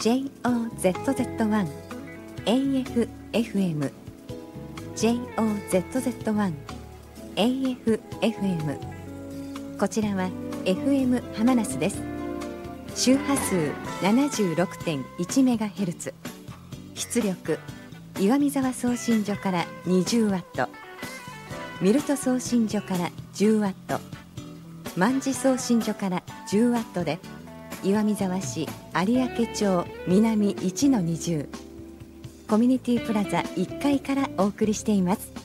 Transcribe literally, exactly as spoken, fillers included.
ジェイオーゼットゼットワン エーエフエフエム ジェイオーゼットゼットワン エーエフエフエム こちらは エフエム ハマナスです。周波数 ななじゅうろくてんいちメガヘルツ、 出力岩見沢送信所から にじゅうワット、 ミルト送信所から じゅうワット、 万事送信所から じゅうワットで岩見沢市有明町南 いちのにじゅう コミュニティプラザいっかいからお送りしています。